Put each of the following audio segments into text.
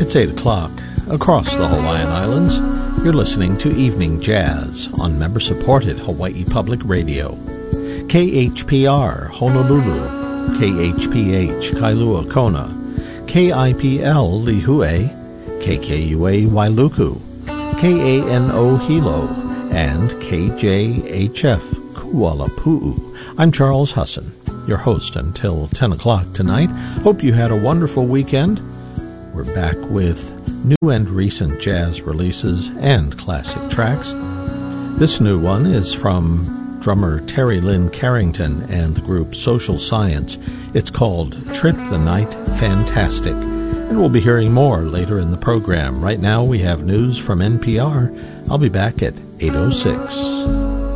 It's 8 o'clock. Across the Hawaiian Islands, you're listening to Evening Jazz on member-supported Hawaii Public Radio. KHPR, Honolulu, KHPH, Kailua Kona, KIPL, Lihue, KKUA, Wailuku, KANO, Hilo, and KJHF, Kuala Pu'u. I'm Charles Husson, your host until 10 o'clock tonight. Hope you had a wonderful weekend. We're back with new and recent jazz releases and classic tracks. This new one is from drummer Terry Lynn Carrington and the group Social Science. It's called Trip the Night Fantastic, and we'll be hearing more later in the program. Right now we have news from NPR. I'll be back at 8:06.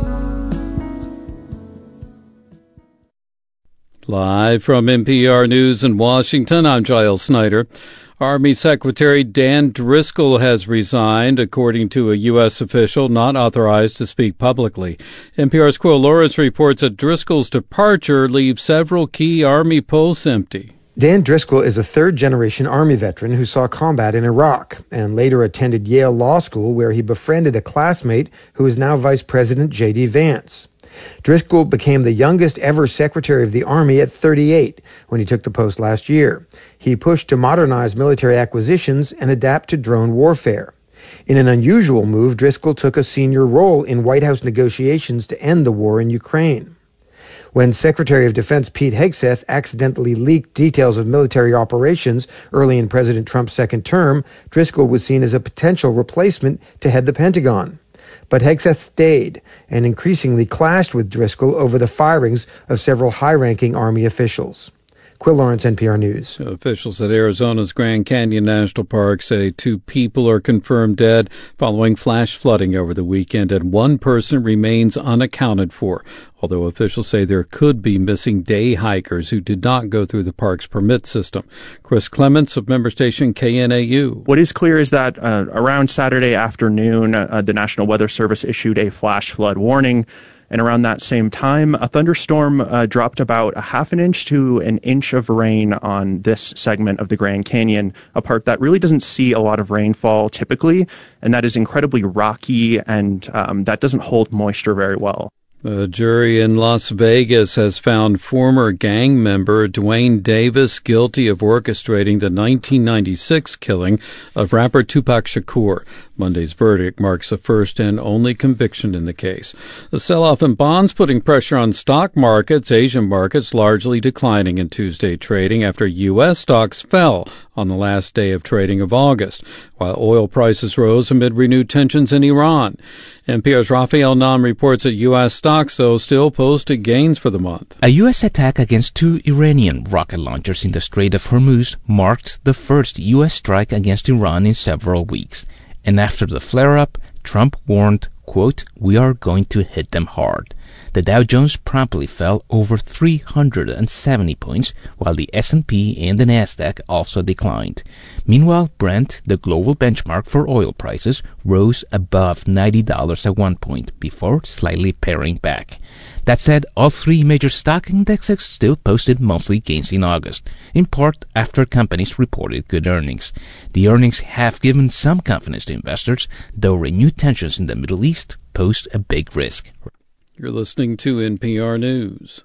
Live from NPR News in Washington, I'm Giles Snyder. Army Secretary Dan Driscoll has resigned, according to a U.S. official not authorized to speak publicly. NPR's Quill Lawrence reports that Driscoll's departure leaves several key Army posts empty. Dan Driscoll is a third-generation Army veteran who saw combat in Iraq and later attended Yale Law School, where he befriended a classmate who is now Vice President J.D. Vance. Driscoll became the youngest ever Secretary of the Army at 38 when he took the post last year. He pushed to modernize military acquisitions and adapt to drone warfare. In an unusual move, Driscoll took a senior role in White House negotiations to end the war in Ukraine. When Secretary of Defense Pete Hegseth accidentally leaked details of military operations early in President Trump's second term, Driscoll was seen as a potential replacement to head the Pentagon. But Hegseth stayed and increasingly clashed with Driscoll over the firings of several high-ranking Army officials. Quill Lawrence, NPR News. Officials at Arizona's Grand Canyon National Park say 2 people are confirmed dead following flash flooding over the weekend, and 1 person remains unaccounted for, although officials say there could be missing day hikers who did not go through the park's permit system. Chris Clements of member station KNAU. What is clear is that around Saturday afternoon, the National Weather Service issued a flash flood warning. And around that same time, a thunderstorm dropped about a half an inch to an inch of rain on this segment of the Grand Canyon, a park that really doesn't see a lot of rainfall typically, and that is incredibly rocky, and that doesn't hold moisture very well. A jury in Las Vegas has found former gang member Dwayne Davis guilty of orchestrating the 1996 killing of rapper Tupac Shakur. Monday's verdict marks the first and only conviction in the case. The sell-off in bonds putting pressure on stock markets, Asian markets largely declining in Tuesday trading after U.S. stocks fell on the last day of trading of August, while oil prices rose amid renewed tensions in Iran. NPR's Raphael Nam reports that U.S. stocks, though, still posted gains for the month. A U.S. attack against 2 Iranian rocket launchers in the Strait of Hormuz marked the first U.S. strike against Iran in several weeks. And after the flare-up, Trump warned, quote, "We are going to hit them hard." The Dow Jones promptly fell over 370 points, while the S&P and the Nasdaq also declined. Meanwhile, Brent, the global benchmark for oil prices, rose above $90 at one point before slightly paring back. That said, all 3 major stock indexes still posted monthly gains in August, in part after companies reported good earnings. The earnings have given some confidence to investors, though renewed tensions in the Middle East pose a big risk. You're listening to NPR News.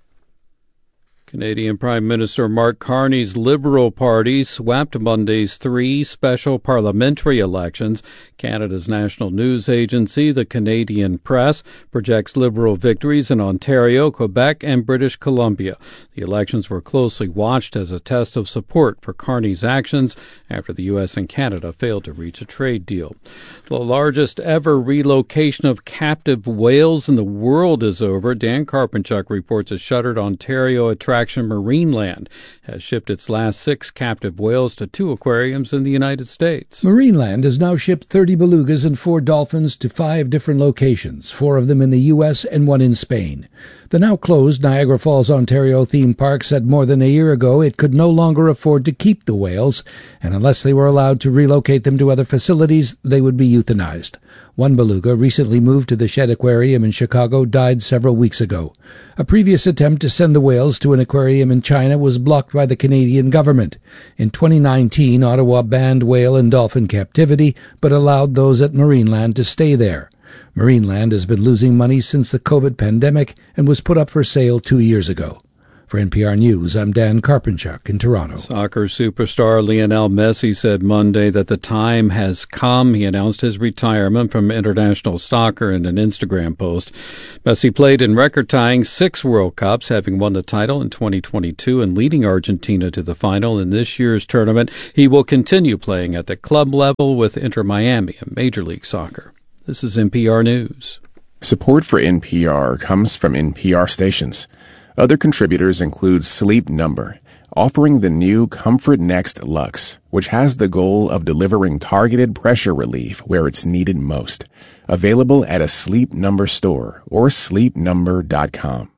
Canadian Prime Minister Mark Carney's Liberal Party swept Monday's 3 special parliamentary elections. Canada's national news agency, the Canadian Press, projects Liberal victories in Ontario, Quebec, and British Columbia. The elections were closely watched as a test of support for Carney's actions after the U.S. and Canada failed to reach a trade deal. The largest ever relocation of captive whales in the world is over. Dan Karpinchuk reports a shuttered Ontario attraction Marineland has shipped its last 6 captive whales to 2 aquariums in the United States. Marineland has now shipped 30 belugas and 4 dolphins to 5 different locations, 4 of them in the U.S. and 1 in Spain. The now closed Niagara Falls, Ontario theme park said more than a year ago it could no longer afford to keep the whales, and unless they were allowed to relocate them to other facilities, they would be euthanized. One beluga, recently moved to the Shedd Aquarium in Chicago, died several weeks ago. A previous attempt to send the whales to an aquarium in China was blocked by by the Canadian government. In 2019, Ottawa banned whale and dolphin captivity, but allowed those at Marineland to stay there. Marineland has been losing money since the COVID pandemic and was put up for sale 2 years ago. For NPR News, I'm Dan Karpenchuk in Toronto. Soccer superstar Lionel Messi said Monday that the time has come. He announced his retirement from international soccer in an Instagram post. Messi played in record-tying 6 World Cups, having won the title in 2022 and leading Argentina to the final in this year's tournament. He will continue playing at the club level with Inter Miami in Major League Soccer. This is NPR News. Support for NPR comes from NPR stations. Other contributors include Sleep Number, offering the new Comfort Next Luxe, which has the goal of delivering targeted pressure relief where it's needed most. Available at a Sleep Number store or sleepnumber.com.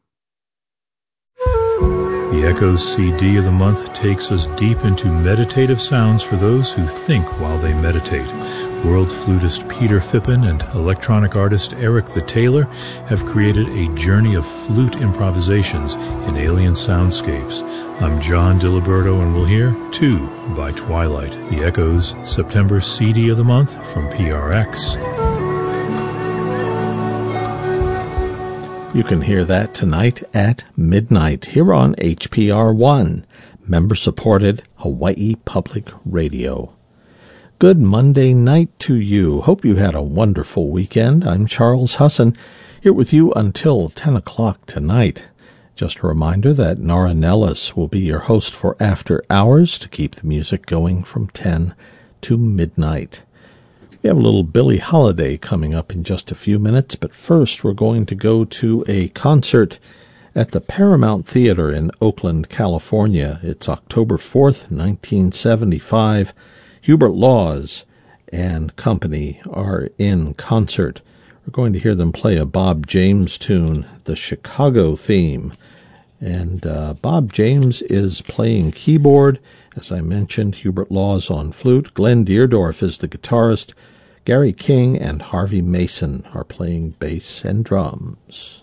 The Echoes CD of the month takes us deep into meditative sounds for those who think while they meditate. World flutist Peter Phippen and electronic artist Eric the Taylor have created a journey of flute improvisations in alien soundscapes. I'm John Diliberto, and we'll hear Two by Twilight, the Echoes September CD of the month from PRX. You can hear that tonight at midnight here on HPR1, member-supported Hawaii Public Radio. Good Monday night to you. Hope you had a wonderful weekend. I'm Charles Husson, here with you until 10 o'clock tonight. Just a reminder that Nora Nellis will be your host for After Hours to keep the music going from 10 to midnight. We have a little Billie Holiday coming up in just a few minutes, but first we're going to go to a concert at the Paramount Theater in Oakland, California. It's October 4th, 1975. Hubert Laws and company are in concert. We're going to hear them play a Bob James tune, the Chicago theme. And Bob James is playing keyboard. As I mentioned, Hubert Laws on flute. Glenn Deardorff is the guitarist. Gary King and Harvey Mason are playing bass and drums.